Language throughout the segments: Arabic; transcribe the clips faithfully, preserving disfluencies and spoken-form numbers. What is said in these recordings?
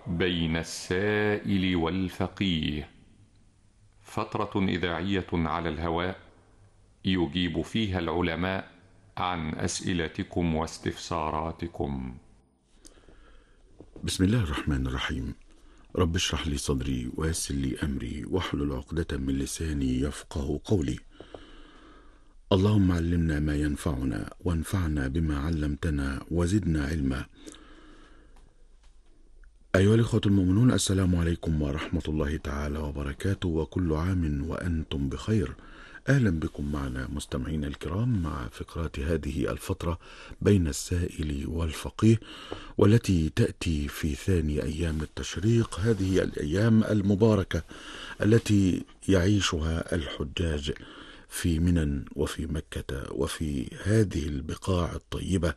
بين السائل والفقيه، فترة إذاعية على الهواء يجيب فيها العلماء عن أسئلتكم واستفساراتكم. بسم الله الرحمن الرحيم. رب اشرح لي صدري ويسر لي أمري واحلل عقدة من لساني يفقه قولي. اللهم علمنا ما ينفعنا وانفعنا بما علمتنا وزدنا علما. أيها الإخوة المؤمنون، السلام عليكم ورحمة الله تعالى وبركاته، وكل عام وأنتم بخير. أهلا بكم معنا مستمعينا الكرام مع فقرات هذه الفترة بين السائل والفقيه، والتي تأتي في ثاني أيام التشريق، هذه الأيام المباركة التي يعيشها الحجاج في منى وفي مكة وفي هذه البقاع الطيبة،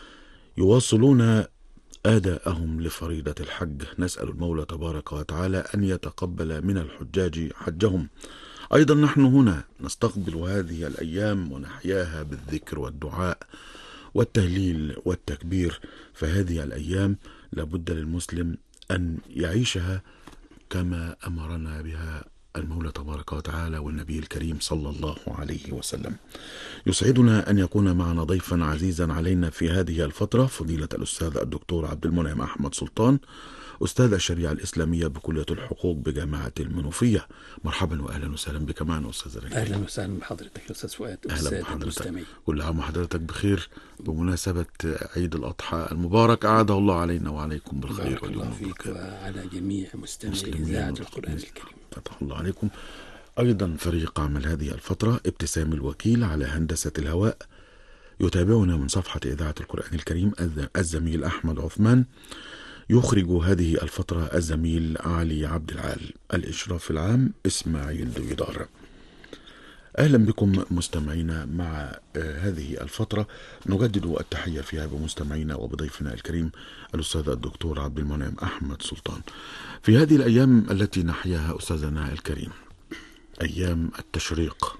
يواصلون آداءهم لفريضة الحج. نسأل المولى تبارك وتعالى أن يتقبل من الحجاج حجهم. أيضا نحن هنا نستقبل هذه الأيام ونحياها بالذكر والدعاء والتهليل والتكبير، فهذه الأيام لابد للمسلم أن يعيشها كما أمرنا بها المولى تبارك وتعالى والنبي الكريم صلى الله عليه وسلم. يسعدنا أن يكون معنا ضيفا عزيزا علينا في هذه الفترة فضيلة الأستاذ الدكتور عبد المنعم أحمد سلطان، أستاذ الشريعة الإسلامية بكلية الحقوق بجامعة المنوفية. مرحبا وأهلا وسهلا بك معنا أستاذ الكريم. أهلا وسهلا بحضرتك يا أستاذ فؤاد. أهلا بحضرتك. كل عام وحضرتك بخير بمناسبة عيد الأضحى المبارك، أعاده الله علينا وعليكم بالخير. بارك الله فيك وعلى جميع مستمعي إذاعة القرآن الكريم. فتح الله عليكم. أيضا فريق عمل هذه الفترة ابتسام الوكيل على هندسة الهواء، يتابعنا من صفحة إذاعة القرآن الكريم الزميل أحمد عثمان، يخرج هذه الفترة الزميل علي عبد العال، الإشراف العام إسماعيل دويدار. أهلا بكم مستمعينا مع هذه الفترة، نجدد التحية فيها بمستمعينا وبضيفنا الكريم الأستاذ الدكتور عبد المنعم أحمد سلطان. في هذه الأيام التي نحياها أستاذنا الكريم، أيام التشريق،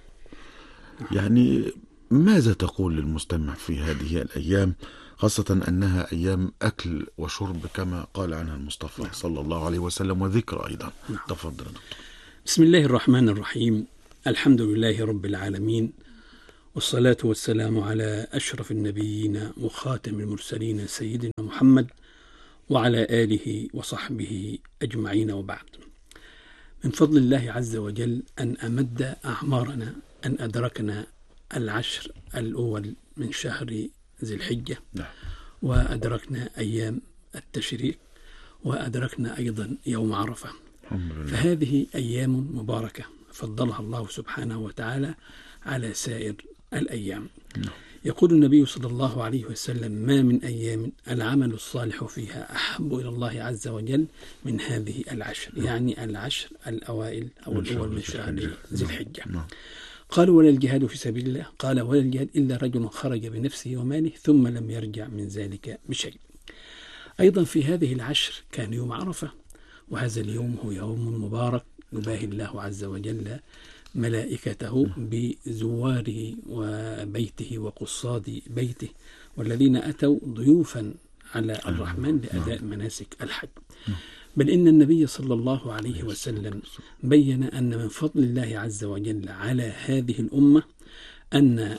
يعني ماذا تقول للمستمع في هذه الأيام، خاصة أنها أيام أكل وشرب كما قال عنها المصطفى صلى الله عليه وسلم، وذكر أيضا. تفضل. بسم الله الرحمن الرحيم. الحمد لله رب العالمين، والصلاة والسلام على أشرف النبيين وخاتم المرسلين سيدنا محمد وعلى آله وصحبه أجمعين، وبعد. من فضل الله عز وجل أن أمد أعمارنا، أن أدركنا العشر الأول من شهر ذي الحجة، وأدركنا أيام التشريق، وأدركنا أيضا يوم عرفة. فهذه أيام مباركة فضلها الله سبحانه وتعالى على سائر الأيام. يقول النبي صلى الله عليه وسلم: ما من أيام العمل الصالح فيها أحب إلى الله عز وجل من هذه العشر، يعني العشر الأوائل أو الأول من شهر ذي الحجة. قالوا: ولا الجهاد في سبيل الله؟ قال: ولا الجهاد إلا رجل خرج بنفسه وماله ثم لم يرجع من ذلك بشيء. أيضا في هذه العشر كان يوم عرفة، وهذا اليوم هو يوم مبارك يباهي الله عز وجل ملائكته بزواره وبيته وقصاد بيته، والذين أتوا ضيوفا على الرحمن لأداء مناسك الحج. بل إن النبي صلى الله عليه وسلم بين أن من فضل الله عز وجل على هذه الأمة أن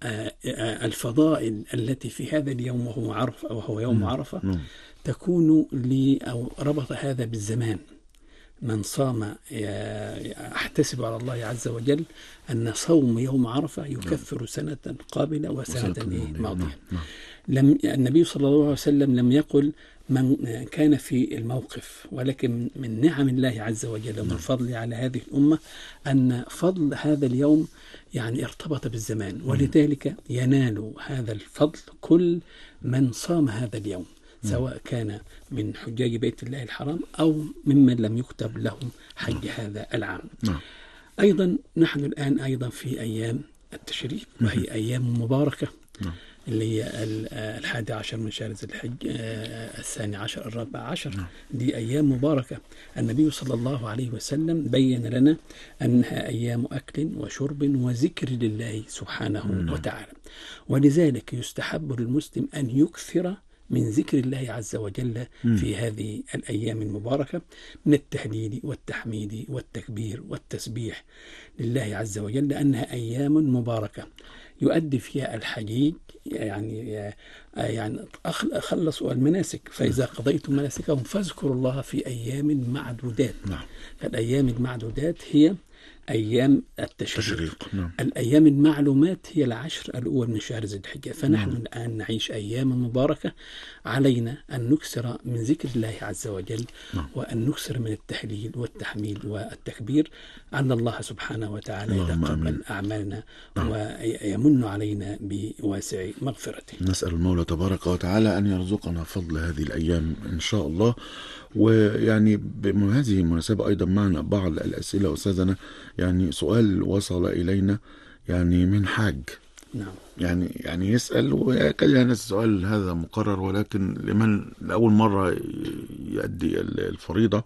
الفضائل التي في هذا اليوم وهو عرفة وهو يوم عرفة تكون لي، أو ربط هذا بالزمان. من صام، أحتسب على الله عز وجل أن صوم يوم عرفة يكفر سنة قابلة وسنة ماضية. لم النبي صلى الله عليه وسلم لم يقل من كان في الموقف، ولكن من نعم الله عز وجل ومن فضل على هذه الأمة أن فضل هذا اليوم يعني ارتبط بالزمان، ولذلك ينال هذا الفضل كل من صام هذا اليوم، سواء كان من حجاج بيت الله الحرام أو ممن لم يكتب لهم حج هذا العام. أيضا نحن الآن أيضا في أيام التشريق، وهي أيام مباركة، اللي هي الحادي عشر من شهر ذي الحج، الثاني عشر، الرابع عشر. دي أيام مباركة. النبي صلى الله عليه وسلم بين لنا أنها أيام أكل وشرب وذكر لله سبحانه وتعالى، ولذلك يستحب للمسلم أن يكثر من ذكر الله عز وجل في هذه الأيام المباركة من التهليل والتحميد والتكبير والتسبيح لله عز وجل، لأنها أيام مباركة يؤدي فيها الحجيج يعني يعني خلصوا المناسك، فإذا قضيتم مناسكهم فاذكروا الله في أيام معدودات. نعم. فالأيام المعدودات هي أيام التشريق. تشريق. نعم. الأيام المعلومات هي العشر الأول من شهر ذي الحجة. فنحن نعم. الآن نعيش أيام مباركة، علينا أن نكثر من ذكر الله عز وجل نعم. وأن نكثر من التحليل والتحميد والتكبير، أن الله سبحانه وتعالى يتقبل أعمالنا نعم. ويمن علينا بواسع مغفرته. نسأل المولى تبارك وتعالى أن يرزقنا فضل هذه الأيام إن شاء الله. ويعني بهذه المناسبة أيضا معنا بعض الأسئلة أستاذنا، يعني سؤال وصل إلينا يعني من حاج نعم. يعني يعني يسأل، وكان يعني السؤال هذا مقرر، ولكن لمن لأول مرة يؤدي الفريضة: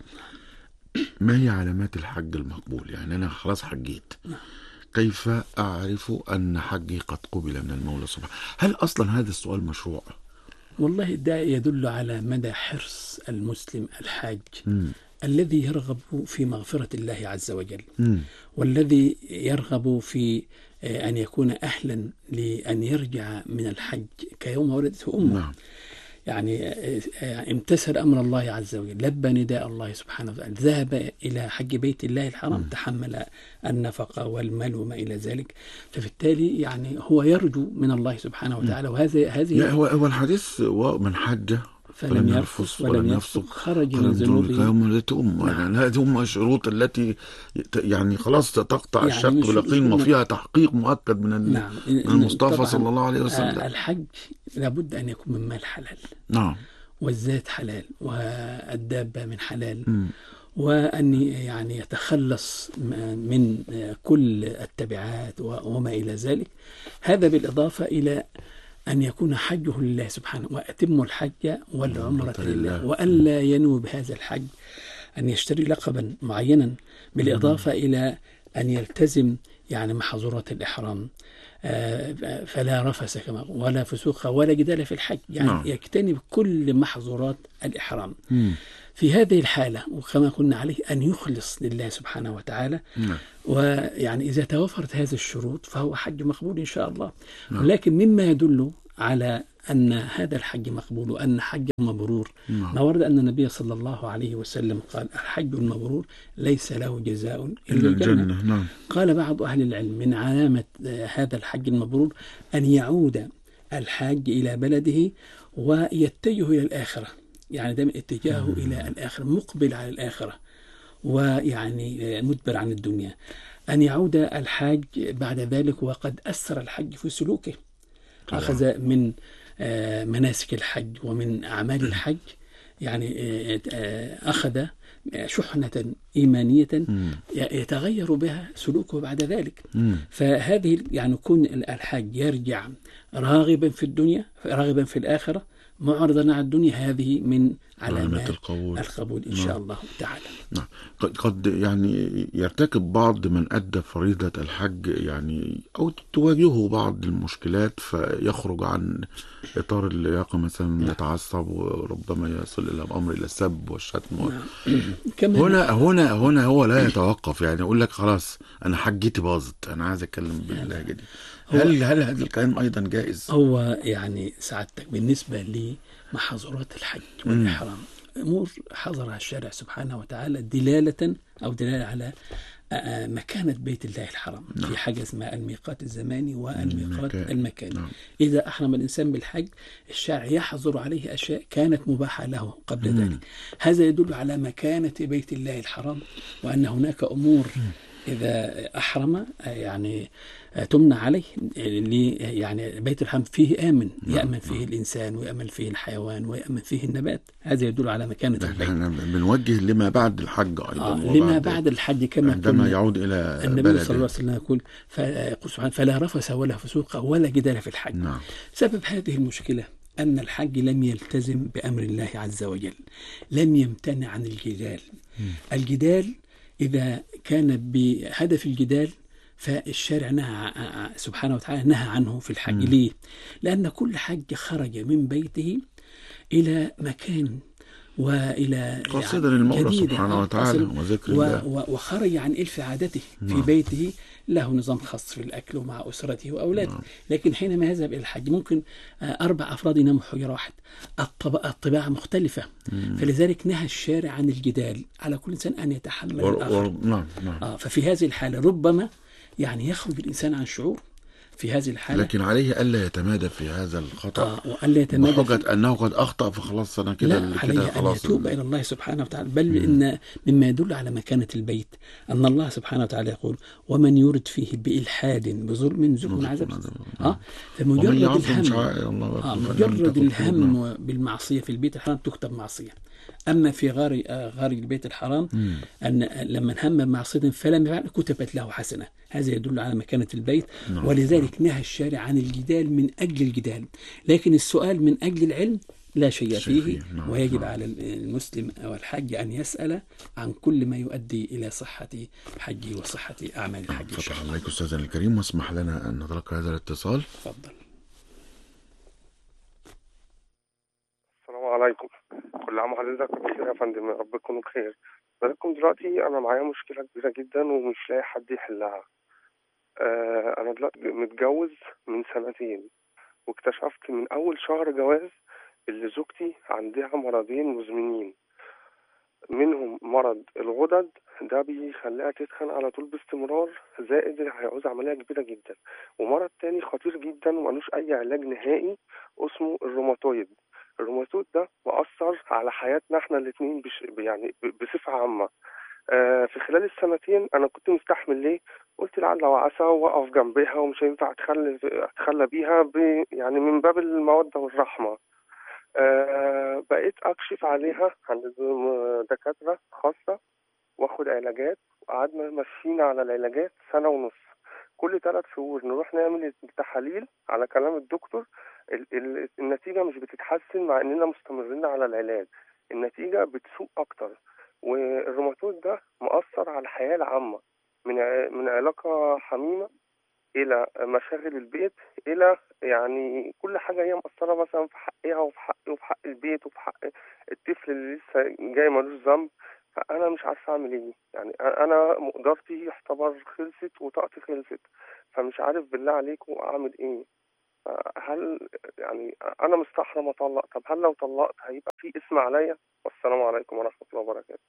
ما هي علامات الحج المقبول؟ يعني أنا خلاص حجيت، نعم. كيف أعرف أن حجي قد قبل من المولى سبحانه؟ هل أصلا هذا السؤال مشروع؟ والله ده يدل على مدى حرص المسلم الحاج م. الذي يرغب في مغفرة الله عز وجل م. والذي يرغب في أن يكون أهلا لأن يرجع من الحج كيوم ولدته أمه. نعم. يعني امتثل أمر الله عز وجل، لبى نداء الله سبحانه وتعالى، ذهب إلى حج بيت الله الحرام، م. تحمل النفقة والمال وما إلى ذلك. فبالتالي يعني هو يرجو من الله سبحانه وتعالى. وهذا هذه هو هو الحديث من حج فلم يرفث ولم يفسق خرج من ذنوبه يوم ولدته أمه. يعني هذه هم الشروط التي يعني خلاص تقطع يعني الشك واليقين، وفيها تحقيق مؤكد من نعم. المصطفى صلى الله عليه وسلم. الحج لابد أن يكون من مال حلال، نعم، والزاد حلال، والدابة من حلال، م. وأن يعني يتخلص من كل التبعات وما إلى ذلك. هذا بالإضافة إلى أن يكون حجه لله سبحانه، وأتم الحج والعمرة لله، وألا ينوي بهذا الحج أن يشتري لقبا معينا، بالإضافة إلى أن يلتزم يعني محظورات الإحرام، فلا رفث كما ولا فسوق ولا جدال في الحج، يعني نعم. يجتنب كل محظورات الإحرام. م. في هذه الحالة وكما قلنا عليه أن يخلص لله سبحانه وتعالى. نعم. ويعني إذا توفرت هذه الشروط فهو حج مقبول إن شاء الله. نعم. ولكن مما يدل على أن هذا الحج مقبول وأن حج مبرور نعم. ما ورد أن النبي صلى الله عليه وسلم قال: الحج المبرور ليس له جزاء إلا الجنة, الجنة. نعم. قال بعض أهل العلم: من علامة هذا الحج المبرور أن يعود الحاج إلى بلده ويتجه إلى الآخرة، يعني دائما اتجاهه مم. إلى الآخرة، مقبل على الآخرة، ويعني مدبر عن الدنيا. أن يعود الحاج بعد ذلك وقد أثر الحج في سلوكه، طبعا. أخذ من مناسك الحج ومن أعمال الحج، يعني أخذ شحنة إيمانية يتغير بها سلوكه بعد ذلك. مم. فهذه يعني يكون الحاج يرجع راغبا في الدنيا، راغبا في الآخرة، معرضا على الدنيا. هذه من علامات القبول, القبول إن شاء الله تعالى. نعم. قد يعني يرتكب بعض من أدى فريضة الحج يعني أو تواجهه بعض المشكلات فيخرج عن إطار اللياقة، مثلا نعم. يتعصب وربما يصل إلى الأمر إلى السب والشتم. نعم. هنا هنا هنا هو لا يتوقف، يعني يقول لك خلاص أنا حجتي باظت، أنا عايز أتكلم باللهجة دي. هل هل هذا الكلام أيضا جائز؟ هو يعني سعادتك بالنسبة لمحظورات الحج والإحرام أمور حظرها الشارع سبحانه وتعالى دلالة أو دلالة على مكانة بيت الله الحرام. نعم. في حاجة اسمها الميقات الزماني والميقات المكان. المكاني. نعم. إذا أحرم الإنسان بالحج الشارع يحظر عليه أشياء كانت مباحة له قبل مم. ذلك. هذا يدل على مكانة بيت الله الحرام، وأن هناك أمور مم. إذا أحرم يعني تمنع عليه، يعني بيت الحرام فيه آمن، يأمن فيه الإنسان ويأمن فيه الحيوان ويأمن فيه النبات. هذا يدل على مكانة البيت. بنوجه لما بعد الحج أيضا. آه لما بعد الحج كما عندما يعود إلى النبي بلده. صلى الله عليه وسلم يقول سبحانه: فلا رفث ولا فسوق ولا جدال في الحج. نعم. سبب هذه المشكلة أن الحج لم يلتزم بأمر الله عز وجل، لم يمتنع عن الجدال. م. الجدال إذا كان بهدف الجدال فالشارع نهى سبحانه وتعالى نهى عنه في الحج. م. ليه؟ لأن كل حج خرج من بيته إلى مكان وإلى قاصدا المولى جديدة. سبحانه آه، وتعالى قاصد- وذكر و- الله. و- وخرج عن إلف عادته في نعم. بيته، له نظام خاص في الأكل ومع أسرته وأولاده. نعم. لكن حينما يذهب إلى الحج ممكن آه، أربع أفراد يناموا في حجرة واحد، الطب- الطباعة مختلفة. فلذلك نهى الشارع عن الجدال، على كل إنسان أن يتحمل ور... الآخر. ور... نعم نعم. آه ففي هذه الحالة ربما يعني يخرج الإنسان عن شعور في هذه الحالة. لكن عليه ألا يتمادى في هذا الخطأ آه وألا يتمادى في- بحجة أنه قد أخطأ فخلاص أنا كده لا، اللي عليه كده أن خلاص. يتوب إلى الله سبحانه وتعالى. بل إن مما يدل على مكانة البيت أن الله سبحانه وتعالى يقول: ومن يرد فيه بإلحاد بظلم نذقه من عذاب. آه ومن فمجرد يعظم الهم شعائر الله آه فإنها مجرد تكن قلوبنا. الهم بالمعصية في البيت الحرام تكتب معصية. أما في غار آه غار البيت الحرام أن لما هم بمعصية فلم يفعل كتبت له حسنة. هذا يدل على مكانة البيت. نعم. ولذلك نهى الشارع عن الجدال من أجل الجدال، لكن السؤال من أجل العلم لا شيء شيء فيه. فيه. نعم. ويجب نعم. على المسلم أو الحاج أن يسأل عن كل ما يؤدي إلى صحة حجه وصحة أعمال الحج إن شاء فتح الله. عليك أستاذنا الكريم، واسمح لنا أن نتلقى هذا الاتصال. تفضل. السلام عليكم. كل عام وحضرتك بخير يا فندم، يا رب تكونوا بخير. بقولكم دلوقتي أنا معايا مشكلة كبيرة جدا ومش لاقي حد يحلها. آه أنا دلوقتي متجوز من سنتين، واكتشفت من أول شهر جواز اللي زوجتي عندها مرضين مزمنين، منهم مرض الغدد ده بيخليها تتخن على طول باستمرار، زائد هيعوز عملية كبيرة جدا، ومرض تاني خطير جدا وملوش أي علاج نهائي اسمه الروماتويد. الروماتويد ده مؤثر على حياتنا احنا الاتنين بش يعني ب- بصفة عامة. آه في خلال السنتين أنا كنت مستحمل ليه؟ قلت لعل وعسى وأقف جنبها ومش هينفع أتخلى أتخلى بيها ب يعني من باب المودة والرحمة. آه بقيت أكشف عليها عند دكاترة خاصة واخد علاجات، وقعدنا ماشيين على العلاجات سنة ونص. كل ثلاث شهور نروح نعمل التحاليل على كلام الدكتور. ال ال النتيجة مش بتتحسن مع اننا مستمرين على العلاج، النتيجة بتسوء اكتر. والروماتويد ده مؤثر على الحياة العامة، من ع- من علاقة حميمة الى مشاغل البيت، الى يعني كل حاجة هي مؤثرة مثلا في حقها وفي حقي وفي حق البيت وفي حق الطفل اللي لسه جاي ملوش ذنب. فأنا مش عارف أعمل إيه، يعني أنا مقدرتي يعتبر خلصت وطاقتي خلصت، فمش عارف بالله عليكم أعمل إيه. هل يعني أنا مستحرم أطلق؟ طب هل لو طلقت هيبقى في اسم عليا؟ والسلام عليكم ورحمة الله وبركاته.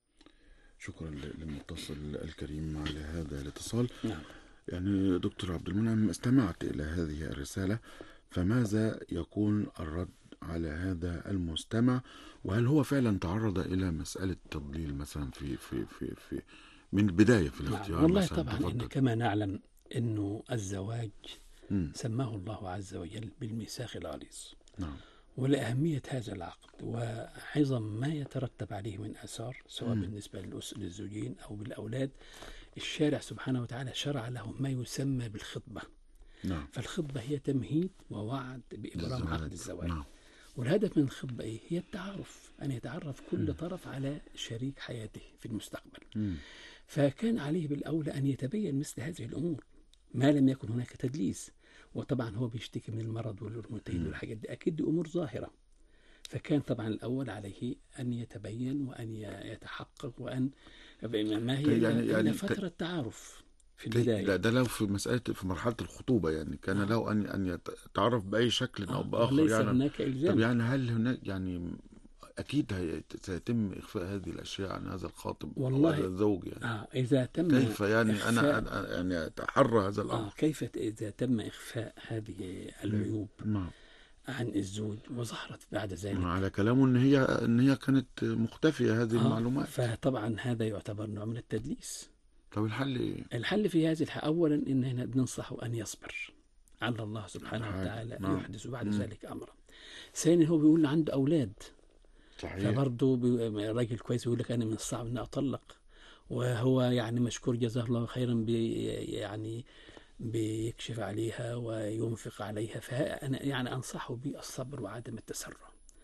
شكرا للمتصل الكريم على هذا الاتصال. نعم. يعني دكتور عبد المنعم، استمعت إلى هذه الرسالة، فماذا يكون الرد على هذا المستمع؟ وهل هو فعلا تعرض إلى مسألة تضليل مثلا في في في في من البداية في الاختيار؟ نعم. والله مثلا طبعا تفضل. إن كما نعلم أنه الزواج مم. سماه الله عز وجل بالميثاق الغليظ، نعم. ولأهمية هذا العقد وعظم ما يترتب عليه من آثار، سواء مم. بالنسبة للأس- للزوجين أو بالأولاد. الشارع سبحانه وتعالى شرع لهم ما يسمى بالخطبة. نعم. فالخطبة هي تمهيد ووعد بإبرام الزواج. عقد الزواج. نعم. والهدف من الخطبة إيه؟ هي التعارف، أن يتعرف كل طرف على شريك حياته في المستقبل. مم. فكان عليه بالأولى أن يتبين مثل هذه الأمور ما لم يكن هناك تدليس. وطبعا هو بيشتكي من المرض والروماتيد والحاجات دي، أكيد دي أمور ظاهرة. فكان طبعا الأول عليه أن يتبين وأن يتحقق وأن ما هي يعني- يعني يعني يعني ت- فترة تعارف في لا البداية. ده لو في مسألة في مرحلة الخطوبة، يعني كان آه. له أن أن يتعرف بأي شكل أو آه، بآخر وليس يعني. هناك طب إلزام. يعني هل هناك يعني أكيد هي- سيتم إخفاء هذه الأشياء عن هذا الخاطب أو والله هذا الزوج يعني؟ آه إذا تم كيف يعني إخفاء أنا أنا يعني أتحرى هذا آه الأمر؟ كيف ت- إذا تم إخفاء هذه العيوب نعم. عن الزوج وظهرت بعد ذلك، على كلامه ان هي ان هي كانت مختفيه هذه آه المعلومات. فطبعا هذا يعتبر نوع من التدليس. طب الحل ايه؟ الحل في هذه الحالة أولا إننا بننصحه أن يصبر على الله سبحانه حاجة. وتعالى نعم. يحدث بعد مم. ذلك أمرا. ثانيا هو بيقول عنده أولاد، صحيح. فبرضه بي- راجل كويس يقول لك أنا من الصعب إني أطلق، وهو يعني مشكور جزاه الله خيرا بي يعني بيكشف عليها وينفق عليها. فأنا يعني أنصحه بالصبر وعدم التسرع.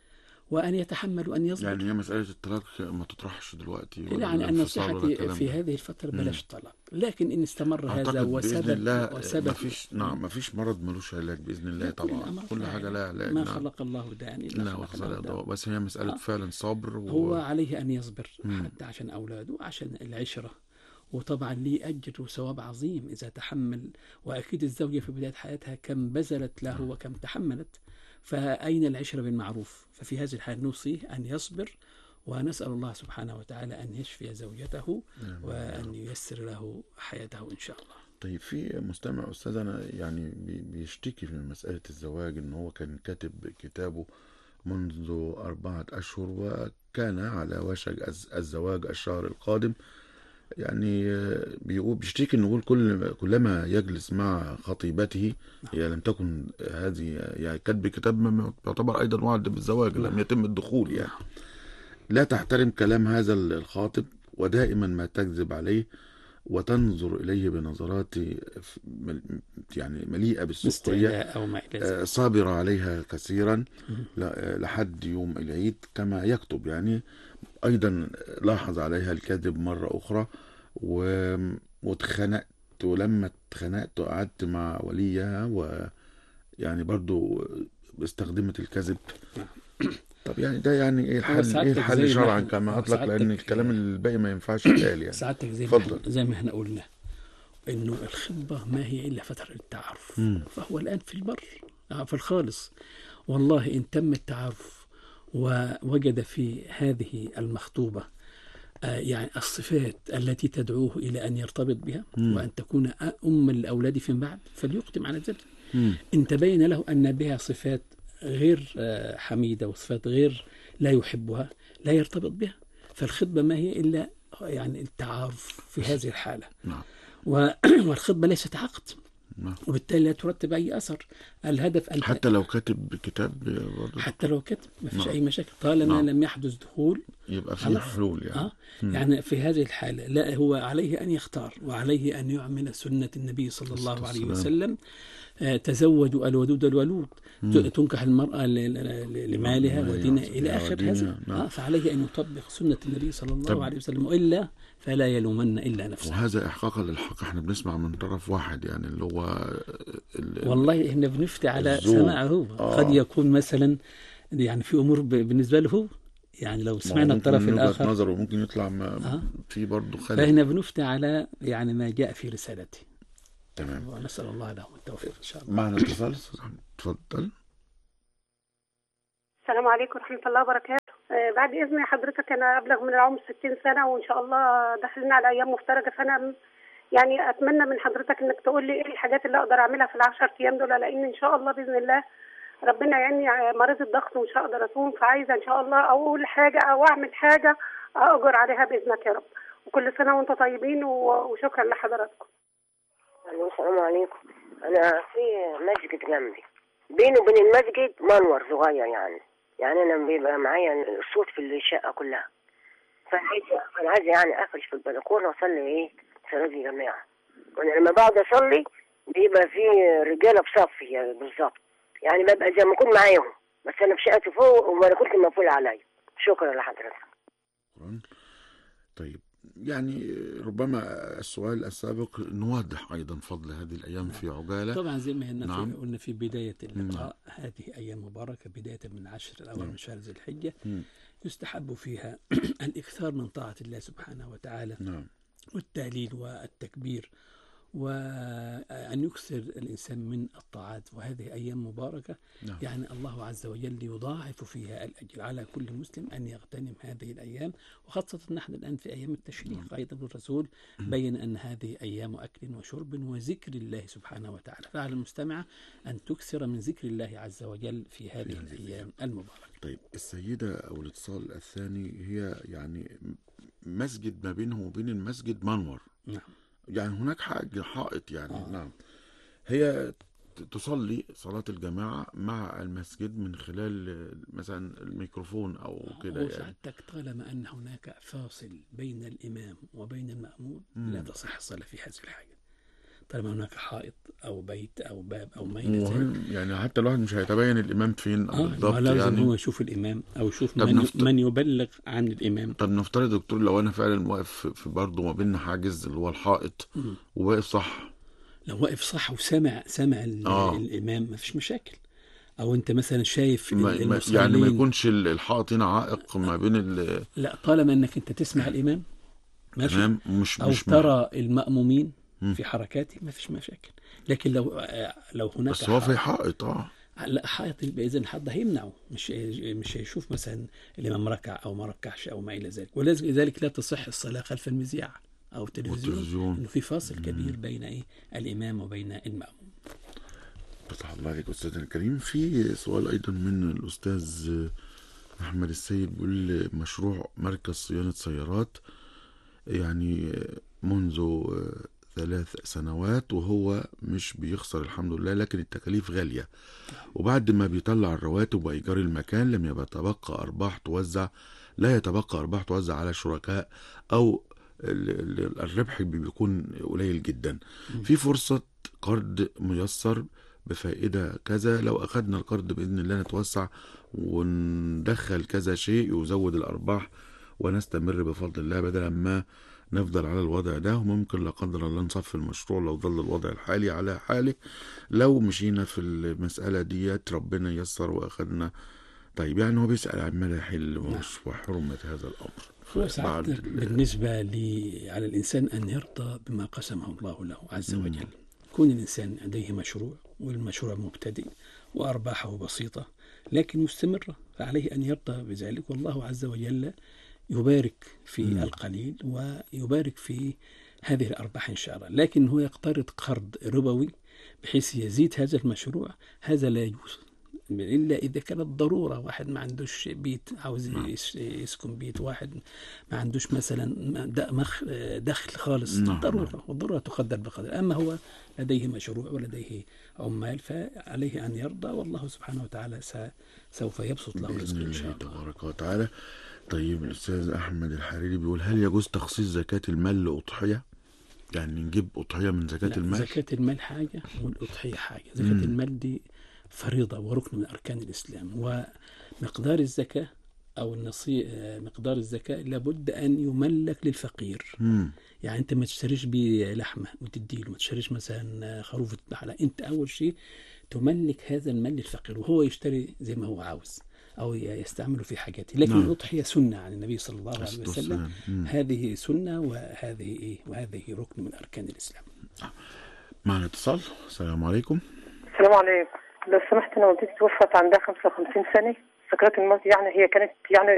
وأن يتحمل وأن يصبر. يعني هي مسألة الطلاق ما تطرحش دلوقتي، يعني النصيحة في هذه الفترة بلاش طلاق، لكن إن استمر هذا وسبب بإذن الله وسبب ما فيش نعم ما فيش مرض ملوش علاج بإذن الله طبعا، كل حاجة لها علاج. ما نعم. خلق الله داء إلا خلق له دواء. بس هي مسألة آه. فعلا صبر و... هو عليه أن يصبر مم. حتى عشان أولاده وعشان العشرة، وطبعا ليه أجر وثواب عظيم إذا تحمل. وأكيد الزوجة في بداية حياتها كم بذلت له وكم تحملت، فأين العشرة بالمعروف؟ ففي هذه الحالة نوصيه أن يصبر، ونسأل الله سبحانه وتعالى أن يشفي زوجته وأن ييسر له حياته إن شاء الله. طيب في مستمع أستاذنا يعني بيشتكي في مسألة الزواج، إن هو كان كاتب كتابه منذ أربعة أشهر وكان على وشك الزواج الشهر القادم. يعني بيقول بيشتكي إنه كل كلما يجلس مع خطيبته هي لم تكن هذه يعني كتب كتاب يعتبر أيضا وعد بالزواج لم يتم الدخول، يعني لا تحترم كلام هذا الخاطب ودائما ما تكذب عليه وتنظر إليه بنظرات يعني مليئة بالسخرية، صابرة عليها كثيرا لحد يوم العيد كما يكتب. يعني أيضا لاحظ عليها الكذب مرة أخرى واتخنقت، ولما اتخنقت قعدت مع وليها ويعني برضو استخدمت الكذب. طب يعني ده يعني ايه الحل؟ ايه الحل شرعا كما اطلق؟ لان الكلام الباقي ما ينفعش يتقال. يعني سعادتك زي, زي ما احنا قلنا انه الخطبه ما هي الا فتره التعارف، فهو الان في البر في الخالص. والله ان تم التعارف ووجد في هذه المخطوبه آه يعني الصفات التي تدعوه الى ان يرتبط بها مم. وان تكون ام الاولاد فيما بعد فليقدم على ذلك. ان تبين له ان بها صفات غير حميدة وصفات غير لا يحبها لا يرتبط بها، فالخطبة ما هي إلا يعني التعارف في هذه الحالة. نعم. والخطبة ليست عقد. نعم. وبالتالي لا ترتب أي أثر. الهدف أن حتى لو كتب كتاب برضو. حتى لو كتب ما فيش أي مشاكل طالما نعم. لم يحدث دخول يبقى في حلول. يعني آه؟ يعني في هذه الحالة لا هو عليه أن يختار وعليه أن يعمل سنة النبي صلى الله عليه وسلم. تزوجوا الودود الولود، تنكح المرأة لمالها ودينها إلى آخر هذا. نعم. فعليه أن يطبق سنة النبي صلى الله طب. عليه وسلم، وإلا فلا يلومن إلا نفسه. وهذا إحقاقا للحق احنا بنسمع من طرف واحد، يعني اللي هو والله احنا بنفتي على سماعه. آه. قد يكون مثلا يعني في أمور بالنسبة له يعني لو سمعنا الطرف الآخر نظر وممكن يطلع آه. في برضه خلل، فإحنا بنفتي على يعني ما جاء في رسالته. تمام. ونسأل الله لهم التوفيق إن شاء الله. معنا اتصال، تفضل. السلام عليكم ورحمة الله وبركاته. آه بعد إذن حضرتك أنا أبلغ من العمر ستين سنة وإن شاء الله داخلين على أيام مفترجة، فأنا يعني أتمنى من حضرتك إنك تقول لي إيه الحاجات اللي أقدر أعملها في العشر أيام دول، لأن إن شاء الله بإذن الله ربنا يعني مريض الضغط ومش هقدر أصوم، فعايزة إن شاء الله أقول حاجة أو أعمل حاجة أأجر عليها بإذنك يا رب. وكل سنة وأنتم طيبين وشكرا لحضراتكم. السلام عليكم. أنا في مسجد جنبي، بيني وبين المسجد منور صغير، يعني يعني أنا بيبقى معايا الصوت في الشقة كلها، فعايزة أنا عايزة يعني أفرش في البلكونة وأصلي إيه صلاة الجماعة. وأنا لما بقعد أصلي بيبقى في رجالة بصفي يعني بالظبط، يعني ببقى زي ما أكون معاهم، بس أنا في شقتي فوق وبلكونتي مقفولة عليا. شكرا لحضرتك. طيب يعني ربما السؤال السابق نوضح أيضا فضل هذه الأيام في عجالة. طبعا زي ما نعم. قلنا في بداية اللقاء نعم. هذه أيام مباركة بداية من عشر الأول نعم. من شهر ذي الحجة م. يستحب فيها الإكثار من طاعة الله سبحانه وتعالى نعم. والتهليل والتكبير، وأن يكثر الإنسان من الطاعات، وهذه أيام مباركة نعم. يعني الله عز وجل يضاعف فيها الأجر على كل مسلم أن يغتنم هذه الأيام، وخاصة نحن الآن في أيام التشريق نعم. أيضا الرسول بين أن هذه أيام أكل وشرب وذكر الله سبحانه وتعالى، فعلى المستمع أن تكثر من ذكر الله عز وجل في هذه الأيام المباركة. طيب السيدة أو الاتصال الثاني هي يعني مسجد ما بينه وبين المسجد منور نعم. يعني هناك حائط يعني آه. نعم. هي تصلي صلاة الجماعة مع المسجد من خلال مثلا الميكروفون أو كده يعني. وسعادتك طالما أن هناك فاصل بين الإمام وبين المأمون لا تصح الصلاة في هذه الحاجة. طالما هناك حائط أو بيت أو باب أو ما إلى مهم ذلك. يعني حتى الواحد مش هيتبين الإمام فين آه بالضبط لازم يعني. هو يشوف الإمام أو يشوف طب من, نفت... من يبلغ عن الإمام. طب نفترض يا دكتور لو أنا فعلا واقف في برضه ما بين حاجز اللي هو الحائط وواقف صح، لو واقف صح وسمع سمع آه. الإمام ما فيش مشاكل. أو أنت مثلا شايف ما... المصلين، يعني ما يكونش الحائط هنا عائق ما بين ال... لا طالما أنك أنت تسمع الإمام ماشي، تمام، مش أو مش ترى المأمومين مم. في حركاته ما فيش مشاكل. لكن لو لو هناك بس هو في حائط اه لا حائط، اذا الحائط ده هيمنعه، مش مش هيشوف مثلا الامام ركع او ما ركعش او ما الى ذلك. ولذلك لا تصح الصلاه خلف المذياع او التلفزيون، انه في فاصل كبير بين ايه الامام وبين المأموم. فتح الله عليك استاذنا الكريم. في سؤال ايضا من الاستاذ احمد السيد بيقول مشروع مركز صيانه سيارات يعني منذ ثلاث سنوات وهو مش بيخسر الحمد لله، لكن التكاليف غالية، وبعد ما بيطلع الرواتب وإيجار المكان لم يتبقى أرباح توزع، لا يتبقى أرباح توزع على الشركاء أو الربح بيكون قليل جدا. في فرصة قرض ميسر بفائدة كذا، لو أخذنا القرض بإذن الله نتوسع وندخل كذا شيء يزود الأرباح ونستمر بفضل الله بدلا ما نفضل على الوضع ده، وممكن لا قدر الله نصفي المشروع لو ظل الوضع الحالي على حاله. لو مشينا في المسألة ديت ربنا ييسر وأخذنا. طيب يعني هو بيسأل عن مدى وحرمة هذا الأمر. بعد بالنسبة لي على الإنسان أن يرضى بما قسمه الله له عز وجل. مم. كون الإنسان لديه مشروع والمشروع مبتدئ وأرباحه بسيطة لكن مستمرة، فعليه أن يرضى بذلك، والله عز وجل يبارك في مم. القليل ويبارك في هذه الأرباح إن شاء الله. لكن هو يقترض قرض ربوي بحيث يزيد هذا المشروع، هذا لا يجوز إلا إذا كانت ضرورة. واحد ما عندوش بيت عاوز يسكن بيت، واحد ما عندوش مثلا دخل خالص، ضرورة، والضرورة تقدر بقدر. أما هو لديه مشروع ولديه عمال فعليه أن يرضى، والله سبحانه وتعالى سوف يبسط له رزقه إن شاء الله تبارك وتعالى. طيب الأستاذ أحمد الحريري بيقول هل يجوز تخصيص زكاة المال لأضحية؟ يعني نجيب أضحية من زكاة لا، المال؟ زكاة المال حاجة والأضحية حاجة. زكاة مم. المال دي فريضة وركن من أركان الإسلام، ومقدار الزكاة أو النصي مقدار الزكاة لابد أن يملك للفقير. مم. يعني أنت ما تشتريش بيه لحمة وتديله، ما تشتريش مثلا خروف تذبح، لا، أنت أول شيء تملك هذا المال للفقير وهو يشتري زي ما هو عاوز أو يستعمله في حاجاته. لكن نعم. الأضحية سنة عن النبي صلى الله عليه وسلم، هذه سنة وهذه إيه وهذه ركن من أركان الإسلام. معنا اتصال. السلام عليكم. السلام عليكم. لو سمحت، أنا والدتي توفت عندها خمسة وخمسين سنة، سكرات الموت، يعني هي كانت يعني